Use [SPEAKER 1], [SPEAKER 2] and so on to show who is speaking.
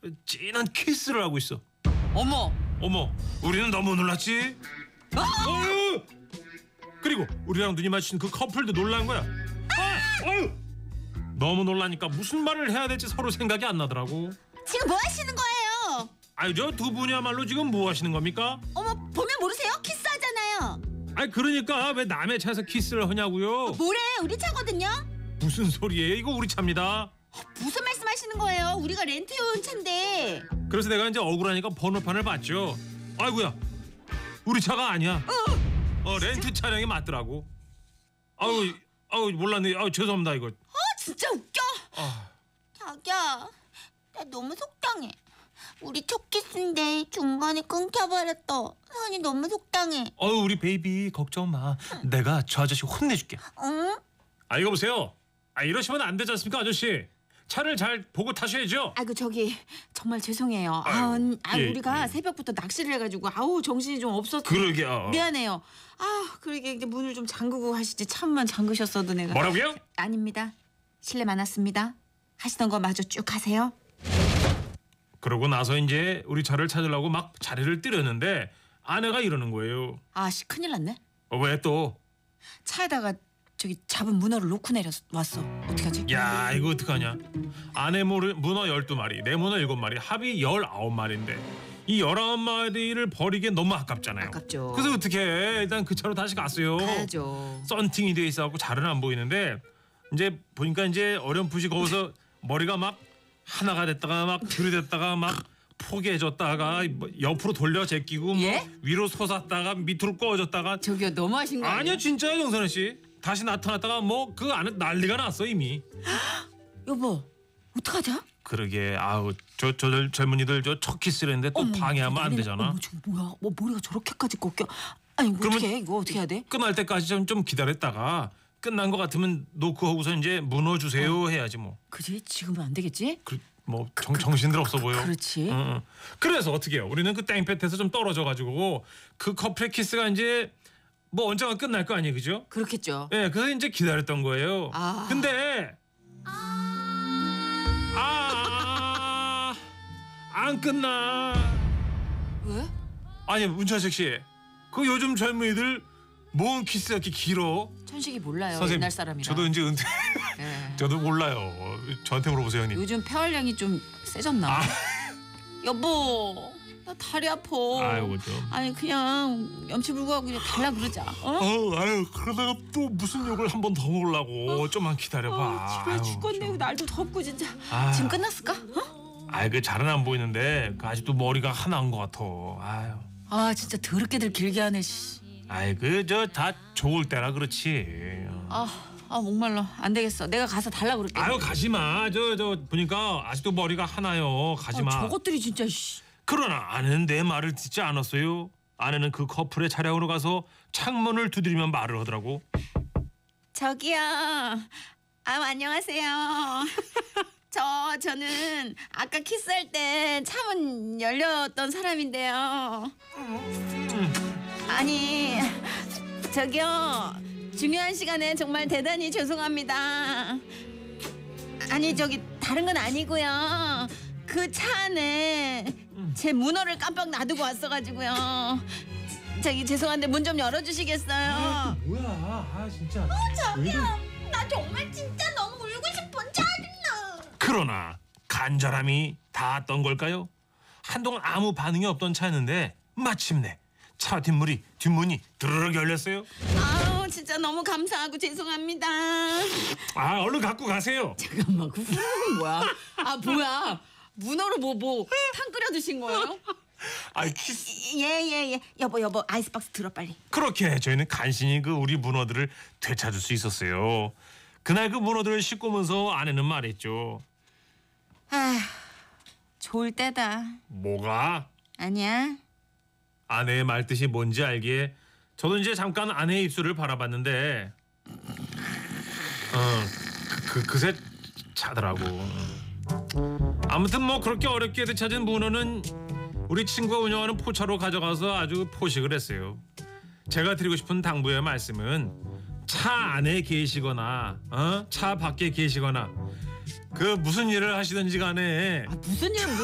[SPEAKER 1] 진한 키스를 하고 있어.
[SPEAKER 2] 어머.
[SPEAKER 1] 어머, 우리는 너무 놀랐지? 어휴! 그리고 우리랑 눈이 마주친 그 커플도 놀란 거야. 어휴! 너무 놀라니까 무슨 말을 해야 될지 서로 생각이 안 나더라고.
[SPEAKER 3] 지금 뭐 하시는 거예요?
[SPEAKER 1] 아유, 저 두 분이야말로 지금 뭐 하시는 겁니까?
[SPEAKER 3] 어머, 보면 모르세요? 키스하잖아요.
[SPEAKER 1] 아니, 그러니까 왜 남의 차에서 키스를 하냐고요?
[SPEAKER 3] 뭐래? 우리 차거든요.
[SPEAKER 1] 무슨 소리예요? 이거 우리 차입니다.
[SPEAKER 3] 무슨 말씀하시는 거예요? 우리가 렌트해온 차인데.
[SPEAKER 1] 그래서 내가 이제 억울하니까 번호판을 봤죠. 아이고야, 우리 차가 아니야. 렌트 차량이 맞더라고. 아우 몰랐네. 아우 죄송합니다 이거.
[SPEAKER 3] 진짜 웃겨.
[SPEAKER 1] 아,
[SPEAKER 3] 자기야, 나 너무 속상해. 우리 첫 키스인데 중간에 끊겨버렸어. 선이 너무 속상해.
[SPEAKER 1] 우리 베이비 걱정 마. 내가 저 아저씨 혼내줄게.
[SPEAKER 3] 응?
[SPEAKER 1] 아, 이거 보세요. 이러시면 안 되지 않습니까, 아저씨? 차를 잘 보고 타셔야죠.
[SPEAKER 2] 아이고 저기 정말 죄송해요.
[SPEAKER 1] 예,
[SPEAKER 2] 우리가
[SPEAKER 1] 예.
[SPEAKER 2] 새벽부터 낚시를 해가지고 정신이 좀 없었어.
[SPEAKER 1] 그러게요.
[SPEAKER 2] 미안해요. 그러게 이제 문을 좀 잠그고 하시지. 참만 잠그셨어도 내가.
[SPEAKER 1] 뭐라고요?
[SPEAKER 2] 아닙니다. 실례 많았습니다. 하시던 거 마저 쭉 하세요.
[SPEAKER 1] 그러고 나서 이제 우리 차를 찾으려고 막 자리를 뜨렸는데 아내가 이러는 거예요.
[SPEAKER 2] 큰일 났네.
[SPEAKER 1] 왜 또?
[SPEAKER 2] 차에다가 저기 잡은 문어를 놓고 내려왔어. 어떡하지?
[SPEAKER 1] 야, 이거 어떡하냐. 아내 문어 12마리, 내 문어 7마리, 합이 19마리인데 이 19마리를 버리기엔 너무 아깝잖아요.
[SPEAKER 2] 아깝죠.
[SPEAKER 1] 그래서 어떻게 해? 일단 그 차로 다시 갔어요.
[SPEAKER 2] 가야죠.
[SPEAKER 1] 썬팅이 돼 있어갖고 잘은 안 보이는데 이제 보니까 이제 어렴풋이 거기서 머리가 막 하나가 됐다가 막 들이댔다가 막 포개졌다가 옆으로 돌려 제끼고 뭐
[SPEAKER 2] 예?
[SPEAKER 1] 위로 솟았다가 밑으로 꺼졌다가.
[SPEAKER 2] 저기요 너무하신 거 아니에요?
[SPEAKER 1] 아니요, 진짜요, 정선혜 씨. 다시 나타났다가 뭐 그 안에 난리가 났어 이미.
[SPEAKER 2] 여보 어떡하자?
[SPEAKER 1] 그러게, 저 젊은이들 저 첫 키스를 했는데 또 방해하면 안 되잖아.
[SPEAKER 2] 어머, 저거 뭐야? 머리가 저렇게까지 꺾여? 아니 뭐
[SPEAKER 1] 그러면
[SPEAKER 2] 어떻게 해? 이거 어떻게 해야 돼?
[SPEAKER 1] 끝날 때까지 좀 기다렸다가 끝난 것 같으면 놓고 하고서 이제 문어 주세요 해야지 뭐.
[SPEAKER 2] 그지? 지금은 안 되겠지?
[SPEAKER 1] 뭐 정신들 없어 보여.
[SPEAKER 2] 그렇지.
[SPEAKER 1] 응. 그래서 어떻게 해요? 우리는 그 땡볕에서 좀 떨어져 가지고 그 커플의 키스가 이제 뭐 언젠가 끝날 거 아니에요, 그죠?
[SPEAKER 2] 그렇겠죠.
[SPEAKER 1] 예, 그래서 이제 기다렸던 거예요. 근데 안 끝나.
[SPEAKER 2] 왜?
[SPEAKER 1] 아니, 문천식 씨, 그 요즘 젊은이들 뭔 키스가 이렇게 길어?
[SPEAKER 2] 천식이 몰라요.
[SPEAKER 1] 선생님,
[SPEAKER 2] 옛날 사람이라.
[SPEAKER 1] 저도 이제 은퇴.
[SPEAKER 2] 예.
[SPEAKER 1] 저도 몰라요. 저한테 물어보세요, 형님.
[SPEAKER 2] 요즘 폐활량이 좀 세졌나? 여보, 나 다리 아파.
[SPEAKER 1] 아이고 좀.
[SPEAKER 2] 아니 그냥 염치불구하고 그냥 달라 그러자.
[SPEAKER 1] 그러다가 또 무슨 욕을 한 번 더 먹으려고. 좀만 기다려봐.
[SPEAKER 2] 지루해 죽겠네. 날도 덥고 진짜.
[SPEAKER 1] 아.
[SPEAKER 2] 지금 끝났을까?
[SPEAKER 1] 그 잘은 안 보이는데 그 아직도 머리가 하나인 것 같아.
[SPEAKER 2] 진짜 더럽게들 길게 하네. 씨.
[SPEAKER 1] 저 다 좋을 때라 그렇지.
[SPEAKER 2] 목말라. 안 되겠어. 내가 가서 달라 그럴게.
[SPEAKER 1] 가지 마. 저 보니까 아직도 머리가 하나요. 가지 마.
[SPEAKER 2] 저것들이 진짜. 씨.
[SPEAKER 1] 그러나 아내는 내 말을 듣지 않았어요. 아내는 그 커플의 차량으로 가서 창문을 두드리며 말을 하더라고.
[SPEAKER 3] 저기요. 안녕하세요. 저는 아까 키스할 때 차문 열렸던 사람인데요. 아니, 저기요. 중요한 시간에 정말 대단히 죄송합니다. 아니, 저기 다른 건 아니고요. 그 차 안에 제 문어를 깜빡 놔두고 왔어가지고요. 저기 죄송한데 문 좀 열어주시겠어요?
[SPEAKER 1] 뭐야, 진짜.
[SPEAKER 3] 자기야, 나 정말 진짜 너무 울고 싶어. 짜증나.
[SPEAKER 1] 그러나 간절함이 닿았던 걸까요? 한동안 아무 반응이 없던 차였는데 마침내 차 뒷문이 드르륵 열렸어요.
[SPEAKER 3] 진짜 너무 감사하고 죄송합니다.
[SPEAKER 1] 얼른 갖고 가세요.
[SPEAKER 2] 잠깐만 그 후루룩은 뭐야? 뭐야? 문어로 탕 끓여 드신 거예요?
[SPEAKER 1] 키스.
[SPEAKER 3] 예. 여보 아이스박스 들어 빨리.
[SPEAKER 1] 그렇게 저희는 간신히 그 우리 문어들을 되찾을 수 있었어요. 그날 그 문어들을 씻고 오면서 아내는 말했죠.
[SPEAKER 2] 좋을 때다.
[SPEAKER 1] 뭐가?
[SPEAKER 2] 아니야?
[SPEAKER 1] 아내의 말뜻이 뭔지 알기에 저도 이제 잠깐 아내의 입술을 바라봤는데 그새 차더라고. 아무튼 뭐 그렇게 어렵게 되찾은 문어는 우리 친구가 운영하는 포차로 가져가서 아주 포식을 했어요. 제가 드리고 싶은 당부의 말씀은 차 안에 계시거나 차 밖에 계시거나 그 무슨 일을 하시든지 간에
[SPEAKER 2] 무슨 일